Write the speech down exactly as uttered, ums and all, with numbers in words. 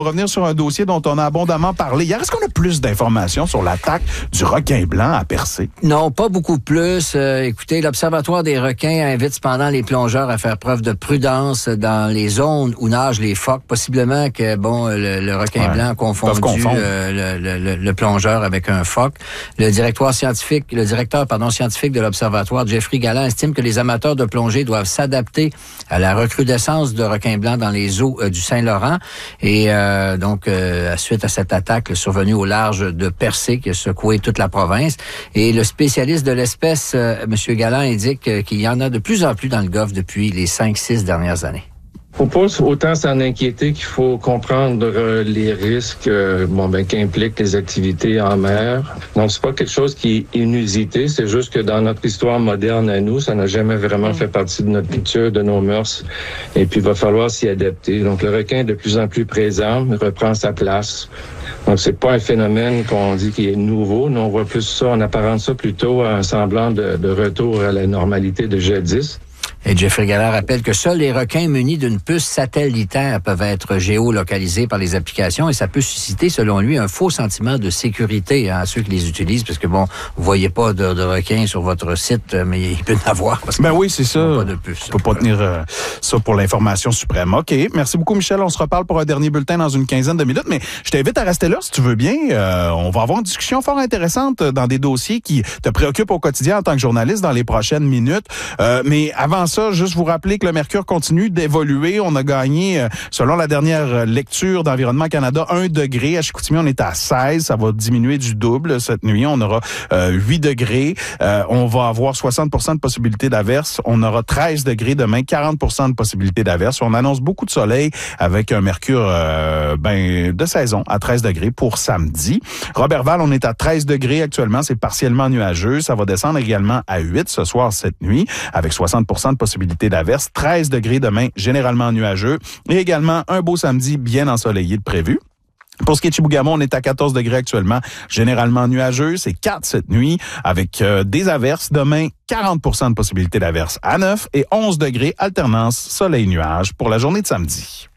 Pour revenir sur un dossier dont on a abondamment parlé hier, est-ce qu'on a plus d'informations sur l'attaque du requin blanc à Percé? Non, pas beaucoup plus. Euh, écoutez, l'Observatoire des requins invite cependant les plongeurs à faire preuve de prudence dans les zones où nagent les phoques. Possiblement que, bon, le, le requin ouais, blanc a confondu euh, le, le, le plongeur avec un phoque. Le directoire scientifique, le directeur, pardon, scientifique de l'Observatoire, Jeffrey Galland, estime que les amateurs de plongée doivent s'adapter à la recrudescence de requins blancs dans les eaux euh, du Saint-Laurent. Et euh, Euh, donc, euh, suite à cette attaque survenue au large de Percé qui a secoué toute la province. Et le spécialiste de l'espèce, euh, M. Galland, indique euh, qu'il y en a de plus en plus dans le golfe depuis les cinq six dernières années. Faut pas autant s'en inquiéter qu'il faut comprendre euh, les risques euh, bon ben qu'impliquent les activités en mer. Donc c'est pas quelque chose qui est inusité, c'est juste que dans notre histoire moderne à nous, ça n'a jamais vraiment fait partie de notre culture, de nos mœurs. Et puis il va falloir s'y adapter. Donc le requin est de plus en plus présent, reprend sa place. Donc c'est pas un phénomène qu'on dit qui est nouveau, nous on voit plus ça, on apparente ça plutôt à un semblant de, de retour à la normalité de jadis. Et Jeffrey Galland rappelle que seuls les requins munis d'une puce satellitaire peuvent être géolocalisés par les applications et ça peut susciter, selon lui, un faux sentiment de sécurité hein, à ceux qui les utilisent parce que, bon, vous voyez pas de, de requins sur votre site, mais il peut en avoir. Parce ben oui, c'est ça. Pas de puce. On peut pas tenir euh, ça pour l'information suprême. OK. Merci beaucoup, Michel. On se reparle pour un dernier bulletin dans une quinzaine de minutes, mais je t'invite à rester là si tu veux bien. Euh, on va avoir une discussion fort intéressante dans des dossiers qui te préoccupent au quotidien en tant que journaliste dans les prochaines minutes. Euh, mais avant ça, juste vous rappeler que le mercure continue d'évoluer. On a gagné, selon la dernière lecture d'Environnement Canada, un degré. À Chicoutimi, on est à seize. Ça va diminuer du double cette nuit. On aura euh, huit degrés. Euh, on va avoir soixante pour cent de possibilité d'averse. On aura treize degrés demain, quarante pour cent de possibilité d'averse. On annonce beaucoup de soleil avec un mercure euh, ben de saison à treize degrés pour samedi. Robertval, on est à treize degrés actuellement. C'est partiellement nuageux. Ça va descendre également à huit ce soir, cette nuit, avec soixante pour cent de possibilité d'averse, treize degrés demain, généralement nuageux, et également un beau samedi bien ensoleillé de prévu. Pour ce qui est de Chibougamau, on est à quatorze degrés actuellement, généralement nuageux, c'est quatre cette nuit, avec euh, des averses. Demain, quarante pour cent de possibilité d'averse à neuf et onze degrés, alternance soleil-nuage pour la journée de samedi.